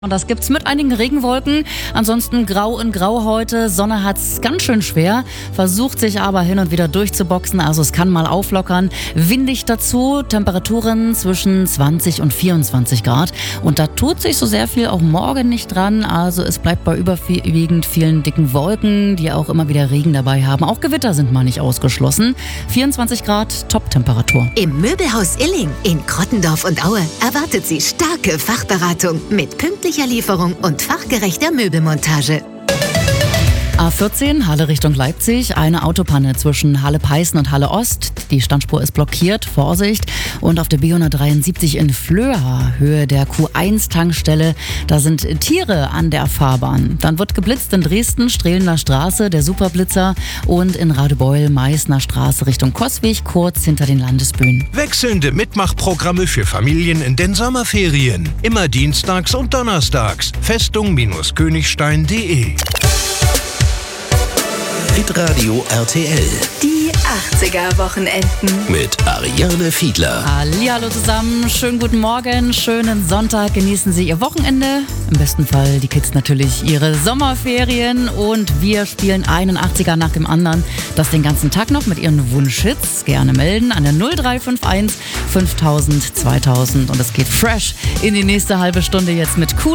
Und das gibt's mit einigen Regenwolken. Ansonsten grau in grau heute. Sonne hat's ganz schön schwer, versucht sich aber hin und wieder durchzuboxen. Also es kann mal auflockern. Windig dazu, Temperaturen zwischen 20 und 24 Grad. Und da tut sich so sehr viel auch morgen nicht dran. Also es bleibt bei überwiegend vielen dicken Wolken, die auch immer wieder Regen dabei haben. Auch Gewitter sind mal nicht ausgeschlossen. 24 Grad, Top-Temperatur. Im Möbelhaus Illing in Krottendorf und Aue erwartet Sie starke Fachberatung mit pünktlicher Lieferung und fachgerechter Möbelmontage. A14, Halle Richtung Leipzig. Eine Autopanne zwischen Halle-Peißen und Halle Ost. Die Standspur ist blockiert, Vorsicht. Und auf der B173 in Flöha, Höhe der Q1-Tankstelle, da sind Tiere an der Fahrbahn. Dann wird geblitzt in Dresden, Strehlener Straße, der Superblitzer. Und in Radebeul, Meißner Straße Richtung Coswig, kurz hinter den Landesbühnen. Wechselnde Mitmachprogramme für Familien in den Sommerferien. Immer dienstags und donnerstags. Festung-Königstein.de. Hitradio RTL Die 80er-Wochenenden. mit Ariane Fiedler. Hallihallo zusammen, schönen guten Morgen, schönen Sonntag, genießen Sie Ihr Wochenende. Im besten Fall die Kids natürlich ihre Sommerferien und wir spielen einen 80er nach dem anderen. Das den ganzen Tag noch mit Ihren Wunschhits. Gerne melden an der 0351 5000 2000 und es geht fresh in die nächste halbe Stunde jetzt mit cool.